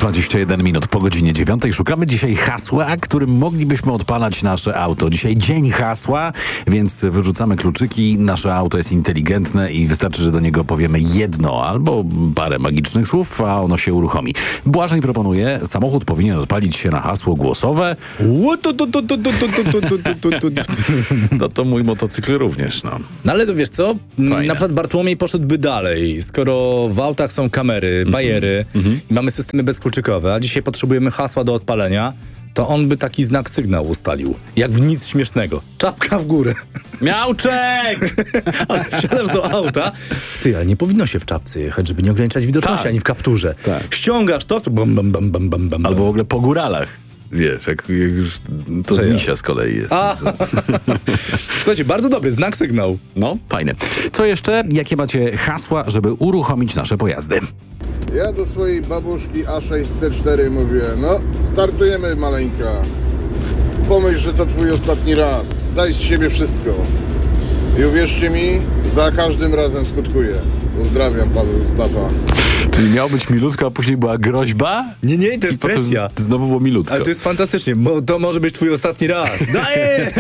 21 minut po godzinie 9. Szukamy dzisiaj hasła, którym moglibyśmy odpalać nasze auto. Dzisiaj dzień hasła, więc wyrzucamy kluczyki. Nasze auto jest inteligentne i wystarczy, że do niego powiemy jedno albo parę magicznych słów, a ono się uruchomi. Błażej proponuje, samochód powinien odpalić się na hasło głosowe. No to mój motocykl również, no. No ale to wiesz co? Fajne. Na przykład Bartłomiej poszedłby dalej. Skoro w autach są kamery, bajery i mamy systemy bezkluczykowe, a dzisiaj potrzebujemy hasła do odpalenia, to on by taki znak sygnał ustalił. Jak w nic śmiesznego. Czapka w górę. Miałczek! Ale wsiadasz do auta. Ty, ale nie powinno się w czapce jechać, żeby nie ograniczać widoczności, Tak. ani w kapturze. Tak. Ściągasz to bam, bam, bam, bam, bam, bam. Albo w ogóle po góralach. Wiesz, jak już to z misia z kolei jest. Słuchajcie, bardzo dobry znak sygnał. No, fajne. Co jeszcze? Jakie macie hasła, żeby uruchomić nasze pojazdy? Ja do swojej babuszki A6C4 mówię, no startujemy maleńka. Pomyśl, że to twój ostatni raz. Daj z siebie wszystko. I uwierzcie mi, za każdym razem skutkuje. Pozdrawiam, Paweł Stafa. Czyli miał być milutko, a później była groźba? Nie, to I jest potem presja. znowu było milutko. Ale to jest fantastycznie, bo to może być twój ostatni raz. Dajesz!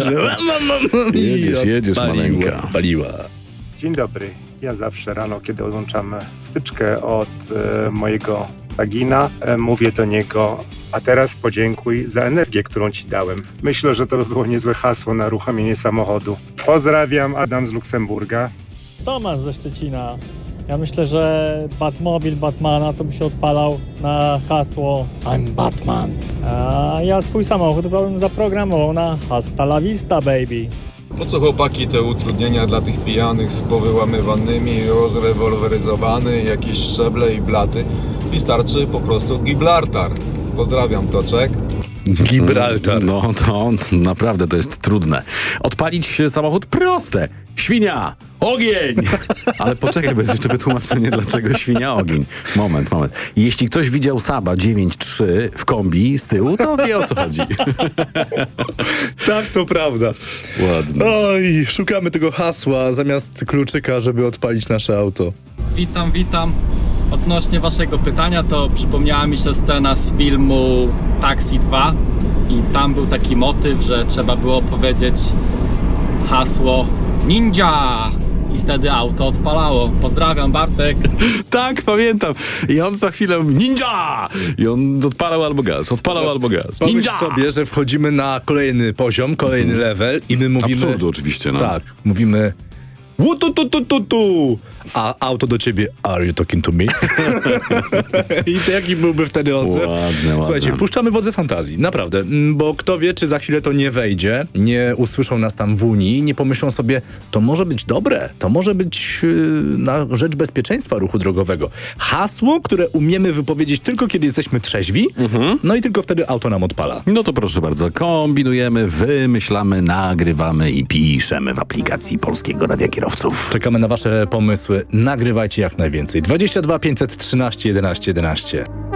Jedziesz, maleńka. Paliła. Dzień dobry. Ja zawsze rano, kiedy odłączam wtyczkę od mojego plugina, mówię do niego: a teraz podziękuj za energię, którą ci dałem. Myślę, że to by było niezłe hasło na uruchomienie samochodu. Pozdrawiam, Adam z Luksemburga. Tomasz ze Szczecina. Ja myślę, że Batmobil Batmana to by się odpalał na hasło I'm Batman. A ja swój samochód chyba bym zaprogramował na Hasta la vista, baby. Po co chłopaki te utrudnienia dla tych pijanych z powyłamywanymi, rozrewolweryzowany, jakieś szczeble i blaty? Wystarczy po prostu Gibraltar. Pozdrawiam, Toczek. Gibraltar. No to naprawdę to jest trudne. Odpalić samochód proste. Świnia, ogień! Ale poczekaj, bo jest jeszcze wytłumaczenie, dlaczego świnia, ogień. Moment. Jeśli ktoś widział Saba 9.3 w kombi z tyłu, to wie, o co chodzi. Tak, to prawda. Ładnie. Oj, szukamy tego hasła zamiast kluczyka, żeby odpalić nasze auto. Witam. Odnośnie waszego pytania, to przypomniała mi się scena z filmu Taxi 2 i tam był taki motyw, że trzeba było powiedzieć hasło Ninja i wtedy auto odpalało. Pozdrawiam, Bartek. Tak, pamiętam. I on co chwilę ninja! I on odpalał albo gaz. Pomyśl Ninja! sobie, że wchodzimy na kolejny poziom, kolejny level i my mówimy... Absurdu oczywiście, no. Tak, mówimy... tu. A auto do ciebie, are you talking to me? I to jaki byłby wtedy odzew? Ładne. Słuchajcie, puszczamy wodze fantazji, naprawdę, bo kto wie, czy za chwilę to nie wejdzie, nie usłyszą nas tam w Unii, nie pomyślą sobie, to może być dobre, to może być na rzecz bezpieczeństwa ruchu drogowego. Hasło, które umiemy wypowiedzieć tylko kiedy jesteśmy trzeźwi, no i tylko wtedy auto nam odpala. No to proszę bardzo, kombinujemy, wymyślamy, nagrywamy i piszemy w aplikacji Polskiego Radia Kierowców. Czekamy na wasze pomysły, nagrywajcie jak najwięcej. 22 513 11 11.